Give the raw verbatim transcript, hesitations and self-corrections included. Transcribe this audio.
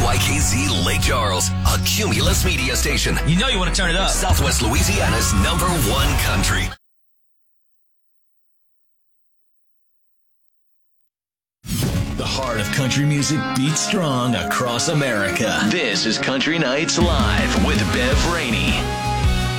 Y K Z Lake Charles, a Cumulus media station. You know you want to turn it up. Southwest Louisiana's number one country. The heart of country music beats strong across America. This is Country Nights Live with Bev Rainey.